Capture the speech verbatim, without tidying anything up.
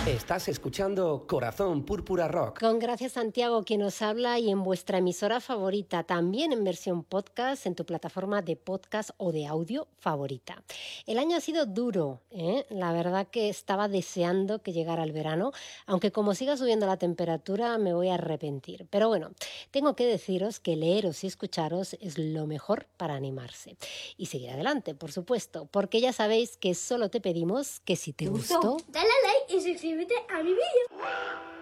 Estás escuchando Corazón Púrpura Rock. Con Gracia Santiago, quien nos habla, y en vuestra emisora favorita, también en versión podcast, en tu plataforma de podcast o de audio favorita. El año ha sido duro, ¿eh? La verdad que estaba deseando que llegara el verano, aunque como siga subiendo la temperatura me voy a arrepentir. Pero bueno, tengo que deciros que leeros y escucharos es lo mejor para animarse. Y seguir adelante, por supuesto, porque ya sabéis que solo te pedimos que si te gustó, dale a like y suscríbete a mi vídeo.